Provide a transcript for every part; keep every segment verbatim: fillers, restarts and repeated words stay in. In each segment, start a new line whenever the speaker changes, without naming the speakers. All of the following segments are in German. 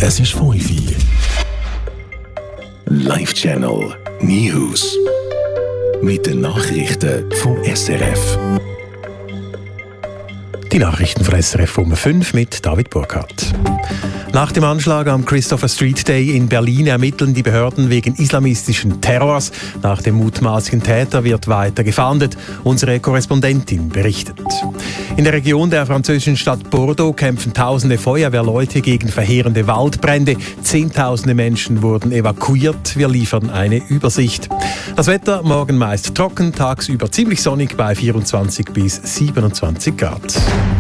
Es ist fünf Uhr. Live Channel News. Mit den Nachrichten vom S R F.
Die Nachrichten von S R F um fünf mit David Burkhardt. Nach dem Anschlag am Christopher Street Day in Berlin ermitteln die Behörden wegen islamistischen Terrors. Nach dem mutmaßlichen Täter wird weiter gefahndet. Unsere Korrespondentin berichtet. In der Region der französischen Stadt Bordeaux kämpfen tausende Feuerwehrleute gegen verheerende Waldbrände. Zehntausende Menschen wurden evakuiert. Wir liefern eine Übersicht. Das Wetter morgen meist trocken, tagsüber ziemlich sonnig bei vierundzwanzig bis siebenundzwanzig Grad.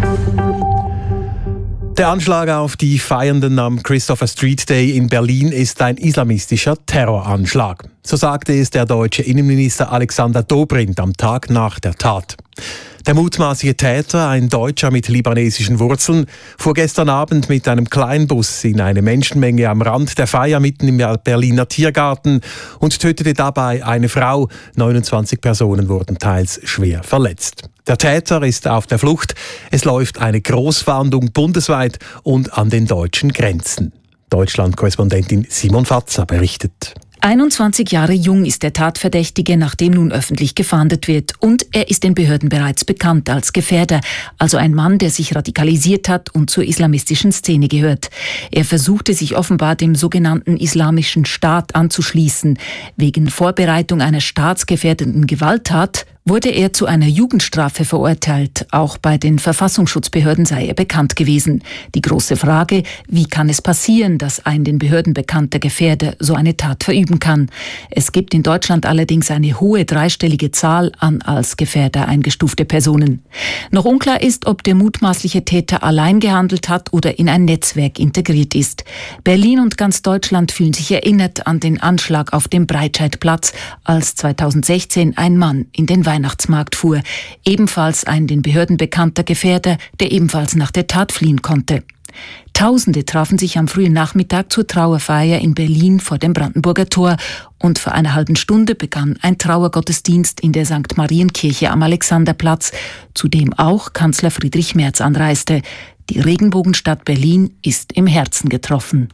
Der Anschlag auf die Feiernden am Christopher Street Day in Berlin ist ein islamistischer Terroranschlag. So sagte es der deutsche Innenminister Alexander Dobrindt am Tag nach der Tat. Der mutmaßliche Täter, ein Deutscher mit libanesischen Wurzeln, fuhr gestern Abend mit einem Kleinbus in eine Menschenmenge am Rand der Feier mitten im Berliner Tiergarten und tötete dabei eine Frau. neunundzwanzig Personen wurden teils schwer verletzt. Der Täter ist auf der Flucht. Es läuft eine Großfahndung bundesweit und an den deutschen Grenzen. Deutschland-Korrespondentin Simon Fatzer berichtet.
einundzwanzig Jahre jung ist der Tatverdächtige, nach dem nun öffentlich gefahndet wird. Und er ist den Behörden bereits bekannt als Gefährder, also ein Mann, der sich radikalisiert hat und zur islamistischen Szene gehört. Er versuchte sich offenbar dem sogenannten Islamischen Staat anzuschließen. Wegen Vorbereitung einer staatsgefährdenden Gewalttat wurde er zu einer Jugendstrafe verurteilt. Auch bei den Verfassungsschutzbehörden sei er bekannt gewesen. Die große Frage, wie kann es passieren, dass ein den Behörden bekannter Gefährder so eine Tat verüben kann? Es gibt in Deutschland allerdings eine hohe dreistellige Zahl an als Gefährder eingestufte Personen. Noch unklar ist, ob der mutmaßliche Täter allein gehandelt hat oder in ein Netzwerk integriert ist. Berlin und ganz Deutschland fühlen sich erinnert an den Anschlag auf dem Breitscheidplatz, als zweitausendsechzehn ein Mann in den Weihnachtsmarkt fuhr. Ebenfalls ein den Behörden bekannter Gefährder, der ebenfalls nach der Tat fliehen konnte. Tausende trafen sich am frühen Nachmittag zur Trauerfeier in Berlin vor dem Brandenburger Tor und vor einer halben Stunde begann ein Trauergottesdienst in der Sankt Marienkirche am Alexanderplatz, zu dem auch Kanzler Friedrich Merz anreiste. Die Regenbogenstadt Berlin ist im Herzen getroffen.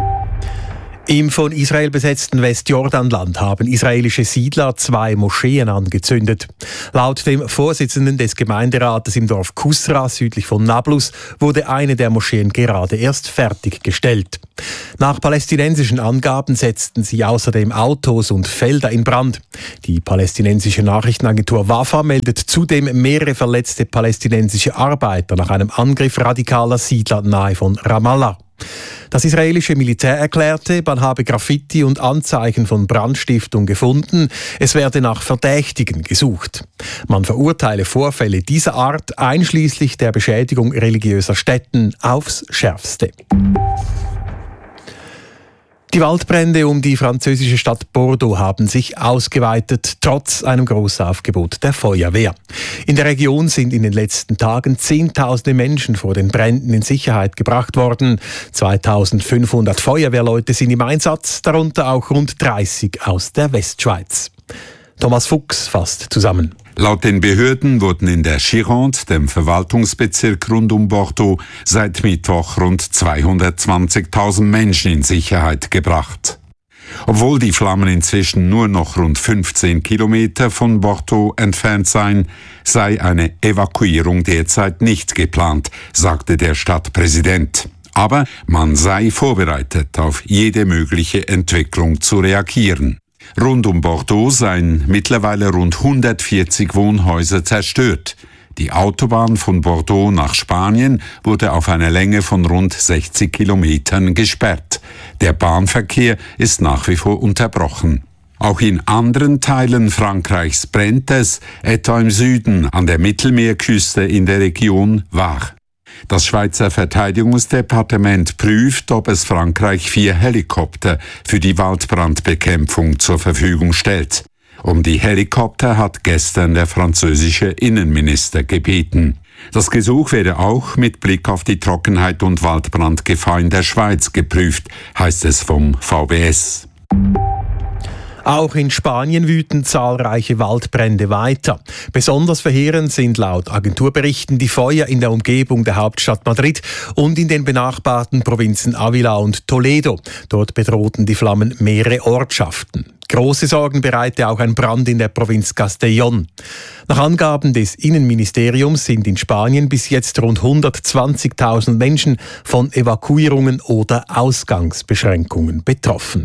Im von Israel besetzten Westjordanland haben israelische Siedler zwei Moscheen angezündet. Laut dem Vorsitzenden des Gemeinderates im Dorf Kusra südlich von Nablus wurde eine der Moscheen gerade erst fertiggestellt. Nach palästinensischen Angaben setzten sie außerdem Autos und Felder in Brand. Die palästinensische Nachrichtenagentur Wafa meldet zudem mehrere verletzte palästinensische Arbeiter nach einem Angriff radikaler Siedler nahe von Ramallah. Das israelische Militär erklärte, man habe Graffiti und Anzeichen von Brandstiftung gefunden. Es werde nach Verdächtigen gesucht. Man verurteile Vorfälle dieser Art, einschließlich der Beschädigung religiöser Stätten, aufs Schärfste. Die Waldbrände um die französische Stadt Bordeaux haben sich ausgeweitet, trotz einem Großaufgebot der Feuerwehr. In der Region sind in den letzten Tagen Zehntausende Menschen vor den Bränden in Sicherheit gebracht worden. zweitausendfünfhundert Feuerwehrleute sind im Einsatz, darunter auch rund dreißig aus der Westschweiz. Thomas Fuchs fasst zusammen.
Laut den Behörden wurden in der Gironde, dem Verwaltungsbezirk rund um Bordeaux, seit Mittwoch rund zweihundertzwanzigtausend Menschen in Sicherheit gebracht. Obwohl die Flammen inzwischen nur noch rund fünfzehn Kilometer von Bordeaux entfernt seien, sei eine Evakuierung derzeit nicht geplant, sagte der Stadtpräsident. Aber man sei vorbereitet, auf jede mögliche Entwicklung zu reagieren. Rund um Bordeaux seien mittlerweile rund hundertvierzig Wohnhäuser zerstört. Die Autobahn von Bordeaux nach Spanien wurde auf einer Länge von rund sechzig Kilometern gesperrt. Der Bahnverkehr ist nach wie vor unterbrochen. Auch in anderen Teilen Frankreichs brennt es, etwa im Süden an der Mittelmeerküste in der Region Var. Das Schweizer Verteidigungsdepartement prüft, ob es Frankreich vier Helikopter für die Waldbrandbekämpfung zur Verfügung stellt. Um die Helikopter hat gestern der französische Innenminister gebeten. Das Gesuch werde auch mit Blick auf die Trockenheit und Waldbrandgefahr in der Schweiz geprüft, heißt es vom V B S.
Auch in Spanien wüten zahlreiche Waldbrände weiter. Besonders verheerend sind laut Agenturberichten die Feuer in der Umgebung der Hauptstadt Madrid und in den benachbarten Provinzen Ávila und Toledo. Dort bedrohten die Flammen mehrere Ortschaften. Große Sorgen bereite auch ein Brand in der Provinz Castellón. Nach Angaben des Innenministeriums sind in Spanien bis jetzt rund hundertzwanzigtausend Menschen von Evakuierungen oder Ausgangsbeschränkungen betroffen.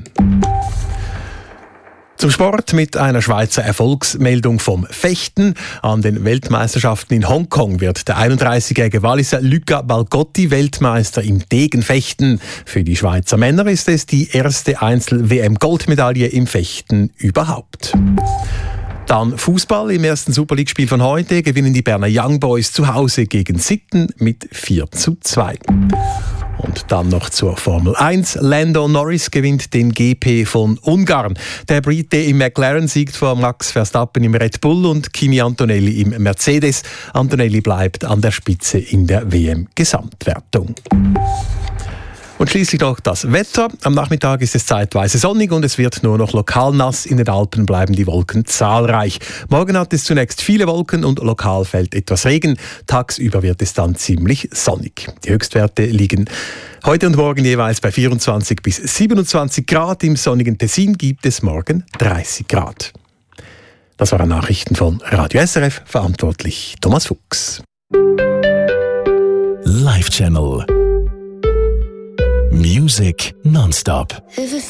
Zum Sport mit einer Schweizer Erfolgsmeldung vom Fechten. An den Weltmeisterschaften in Hongkong wird der einunddreißigjährige Walliser Luca Balgotti Weltmeister im Degenfechten. Für die Schweizer Männer ist es die erste Einzel-W M-Goldmedaille im Fechten überhaupt. Dann Fußball. Im ersten Super League-Spiel von heute gewinnen die Berner Young Boys zu Hause gegen Sitten mit vier zu zwei. Und dann noch zur Formel eins. Lando Norris gewinnt den G P von Ungarn. Der Brite im McLaren siegt vor Max Verstappen im Red Bull und Kimi Antonelli im Mercedes. Antonelli bleibt an der Spitze in der W M-Gesamtwertung. Und schließlich noch das Wetter. Am Nachmittag ist es zeitweise sonnig und es wird nur noch lokal nass. In den Alpen bleiben die Wolken zahlreich. Morgen hat es zunächst viele Wolken und lokal fällt etwas Regen. Tagsüber wird es dann ziemlich sonnig. Die Höchstwerte liegen heute und morgen jeweils bei vierundzwanzig bis siebenundzwanzig Grad. Im sonnigen Tessin gibt es morgen dreißig Grad. Das waren Nachrichten von Radio S R F, verantwortlich Thomas Fuchs.
Live Channel Music nonstop.